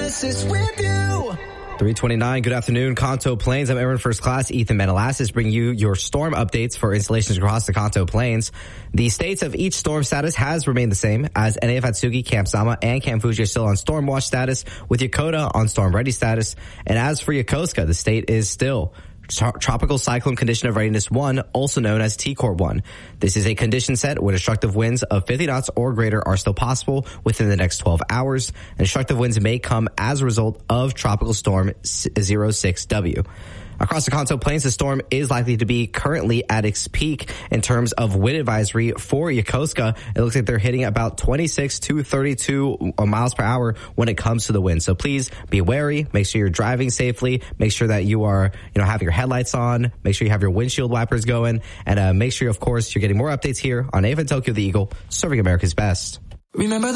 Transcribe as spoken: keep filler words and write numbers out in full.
Menelasas with you. three twenty-nine, good afternoon, Kanto Plains. I'm Airman First Class Ethan Menelasas, bringing you your storm updates for installations across the Kanto Plains. The states of each storm status has remained the same, as N A F Atsugi, Camp Sama, and Camp Fuji are still on storm watch status, with Yokota on storm ready status. And as for Yokosuka, the state is still Tropical Cyclone Condition of Readiness one, also known as T C O R one. This is a condition set where destructive winds of fifty knots or greater are still possible within the next twelve hours, and destructive winds may come as a result of Tropical Storm zero six W. Across the Kanto Plains, the storm is likely to be currently at its peak in terms of wind advisory for Yokosuka. It looks like they're hitting about twenty-six to thirty-two miles per hour when it comes to the wind. So please be wary. Make sure you're driving safely. Make sure that you are, you know, have your headlights on. Make sure you have your windshield wipers going. And uh, make sure, of course, you're getting more updates here on A F N Tokyo the Eagle, serving America's best. Remember the